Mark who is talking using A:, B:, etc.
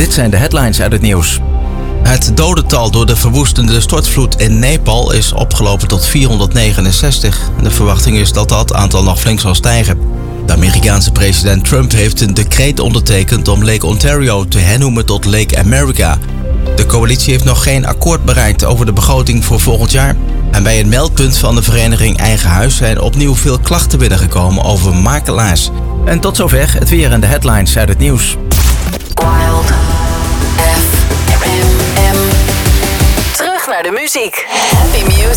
A: Dit zijn de headlines uit het nieuws.
B: Het dodental door de verwoestende stortvloed in Nepal is opgelopen tot 469. De verwachting is dat dat aantal nog flink zal stijgen. De Amerikaanse president Trump heeft een decreet ondertekend om Lake Ontario te hernoemen tot Lake America. De coalitie heeft nog geen akkoord bereikt over de begroting voor volgend jaar. En bij het meldpunt van de vereniging Eigen Huis zijn opnieuw veel klachten binnengekomen over makelaars.
A: En tot zover het weer en de headlines uit het nieuws.
C: Wild FM. Terug naar de muziek. Happy Music.